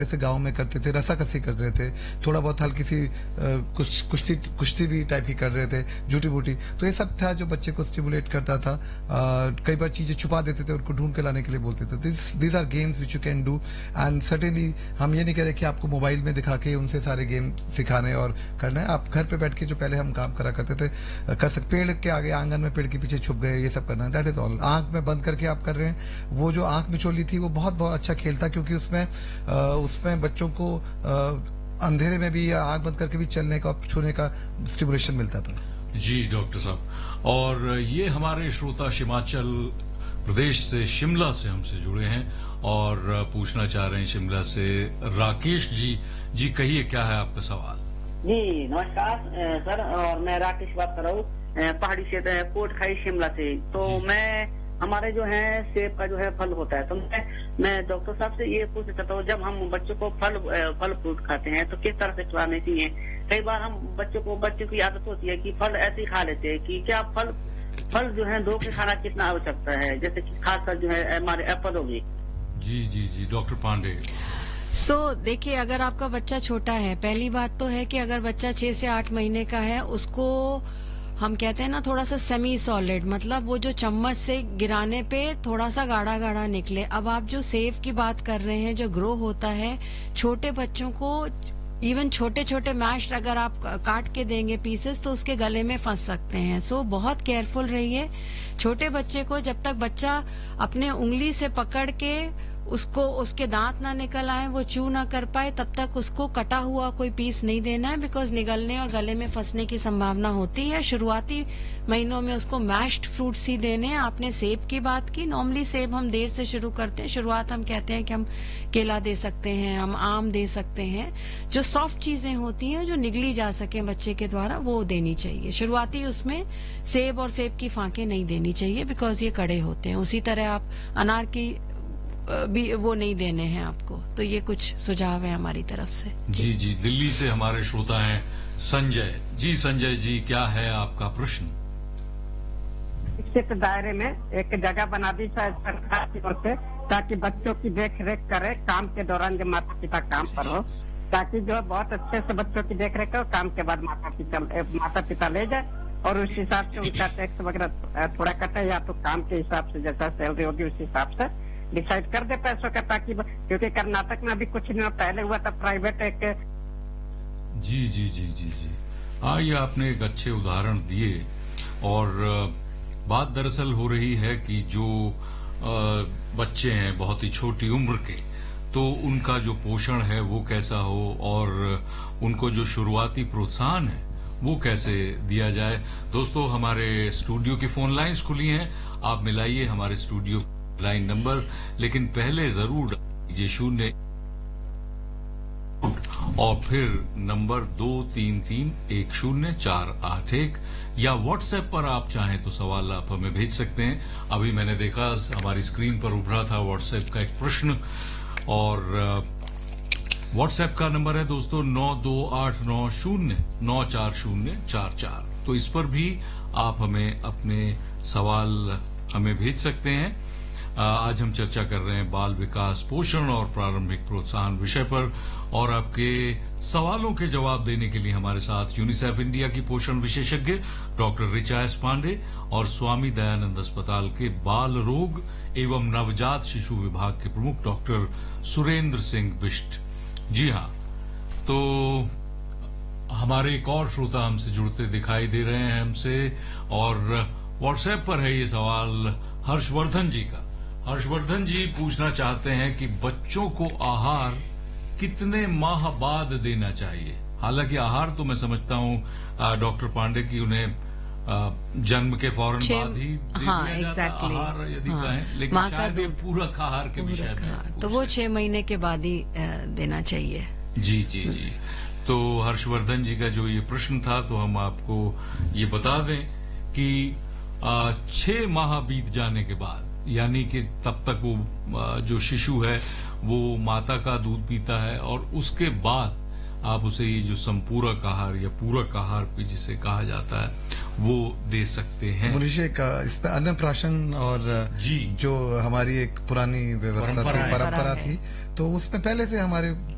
जैसे गांव में करते थे, रस्साकसी कर रहे थे, थोड़ा बहुत हल्की सी कुछ कुश्ती भी टाइप की कर रहे थे, जूटी बूटी। तो ये सब था जो बच्चे को स्टिमुलेट करता था। कई बार चीजें छुपा देते थे, उनको ढूंढ के लाने के लिए बोलते थे। These are games which you can do, and certainly हम ये नहीं कह रहे कि आपको मोबाइल में दिखा के उनसे सारे गेम सिखाने और करना है। आप घर पे बैठ के जो पहले हम काम करा करते थे कर सकते। पेड़ के आगे आंगन में पेड़ के पीछे छुप गए, ये सब करना, दैट इज ऑल। आंख में बंद करके आप कर रहे हैं। वो जो आंख मिचोली थी वो बहुत बहुत अच्छा खेल था, क्योंकि उसमें बच्चों को अंधेरे में भी या आंख बंद करके भी चलने का, छूने का स्टिमुलेशन मिलता था। जी डॉक्टर साहब, और ये हमारे श्रोता हिमाचल प्रदेश से, शिमला से हमसे जुड़े हैं और पूछना चाह रहे हैं शिमला से राकेश जी। जी कहिए, क्या है आपका सवाल? जी नमस्कार सर, और मैं राकेश बात कर रहा हूँ पहाड़ी क्षेत्र कोटखाई शिमला से। तो मैं हमारे जो है सेब का जो है फल होता है, तो मैं डॉक्टर साहब से ये पूछना चाहता हूँ, जब हम बच्चों को फल फ्रूट खाते हैं तो किस तरह से खिलाने चाहिए? कई बार हम बच्चों की आदत होती है कि फल ऐसे ही खा लेते हैं, कि क्या फल जो है धो के खाना कितना आवश्यकता है, जैसे कि खासकर जो है हमारे एप्पल हो गई। जी जी जी डॉक्टर पांडे। देखिए, अगर आपका बच्चा छोटा है, पहली बात तो है कि अगर बच्चा 6 से 8 महीने का है, उसको हम कहते हैं ना थोड़ा सा सेमी सॉलिड, मतलब वो जो चम्मच से गिराने पे थोड़ा सा गाढ़ा गाढ़ा निकले। अब आप जो सेब की बात कर रहे हैं, जो ग्रो होता है, छोटे बच्चों को इवन छोटे छोटे मैश्ड अगर आप काट के देंगे पीसेस, तो उसके गले में फंस सकते हैं। बहुत केयरफुल रहिए। छोटे बच्चे को जब तक बच्चा अपने उंगली से पकड़ के उसके दांत ना निकल आए, वो च्यू ना कर पाए, तब तक उसको कटा हुआ कोई पीस नहीं देना है, बिकॉज निगलने और गले में फंसने की संभावना होती है। शुरुआती महीनों में उसको मैश्ड फ्रूट्स ही देने हैं। आपने सेब की बात की, नॉर्मली सेब हम देर से शुरू करते हैं। शुरुआत हम कहते हैं कि हम केला दे सकते हैं, हम आम दे सकते हैं। जो सॉफ्ट चीजें होती हैं, जो निगली जा सके बच्चे के द्वारा, वो देनी चाहिए। शुरुआती उसमें सेब और सेब की फांके नहीं देनी चाहिए, बिकॉज ये कड़े होते हैं। उसी तरह आप अनार की भी वो नहीं देने हैं आपको। तो ये कुछ सुझाव है हमारी तरफ से। जी जी, दिल्ली से हमारे श्रोता हैं संजय जी। संजय जी, क्या है आपका प्रश्न? शिक्षित दायरे में एक जगह बना दी शायद सरकार की ओर से, ताकि बच्चों की देख रेख करे काम के दौरान, जब माता पिता काम पर हो, ताकि जो बहुत अच्छे से बच्चों की देख रेख हो, काम के बाद माता पिता ले जाए और उस हिसाब से उनका टैक्स वगैरह थोड़ा कटे, या तो काम के हिसाब से जैसा सैलरी होगी उस हिसाब से डिसाइड कर दे पैसों का, ताकि क्योंकि कर्नाटक में अभी कुछ दिनों पहले हुआ था प्राइवेट एक। जी जी जी जी जी ये आपने एक अच्छे उदाहरण दिए, और बात दरअसल हो रही है कि जो बच्चे हैं बहुत ही छोटी उम्र के, तो उनका जो पोषण है वो कैसा हो, और उनको जो शुरुआती प्रोत्साहन है वो कैसे दिया जाए। दोस्तों, हमारे स्टूडियो की फोन लाइंस खुली हैं, आप मिलाइए हमारे स्टूडियो लाइन नंबर, लेकिन पहले जरूर दीजिए 0 और फिर नंबर 23310481, या व्हाट्सएप पर आप चाहें तो सवाल आप हमें भेज सकते हैं। अभी मैंने देखा हमारी स्क्रीन पर उभरा था व्हाट्सएप का एक प्रश्न, और व्हाट्सएप का नंबर है दोस्तों 9289094044। तो इस पर भी आप हमें अपने सवाल हमें भेज सकते हैं। आज हम चर्चा कर रहे हैं बाल विकास, पोषण और प्रारंभिक प्रोत्साहन विषय पर, और आपके सवालों के जवाब देने के लिए हमारे साथ यूनिसेफ इंडिया की पोषण विशेषज्ञ डॉक्टर ऋचा एस पांडे और स्वामी दयानंद अस्पताल के बाल रोग एवं नवजात शिशु विभाग के प्रमुख डॉक्टर सुरेंद्र सिंह बिष्ट। जी हाँ, तो हमारे एक और श्रोता हमसे जुड़ते दिखाई दे रहे हैं हमसे, और व्हाट्सएप पर है ये सवाल हर्षवर्धन जी का। हर्षवर्धन जी पूछना चाहते हैं कि बच्चों को आहार कितने माह बाद देना चाहिए? हालांकि आहार तो मैं समझता हूं डॉक्टर पांडे की उन्हें जन्म के फौरन बाद ही दे दिया जाता आहार, यदि कहें, लेकिन शायद ये पूरक आहार के विषय में तो वो 6 महीने के बाद ही देना चाहिए। जी जी जी। तो हर्षवर्धन जी का जो ये प्रश्न था, तो हम आपको ये बता दें कि 6 माह बीत जाने के बाद, यानी कि तब तक वो जो शिशु है वो माता का दूध पीता है, और उसके बाद आप उसे ये जो संपूरक आहार या पूरक आहार भी जिसे कहा जाता है वो दे सकते हैं। इस पे अन्नप्राशन और जी जो हमारी एक पुरानी व्यवस्था थी, परंपरा थी, तो उसमें पहले से हमारे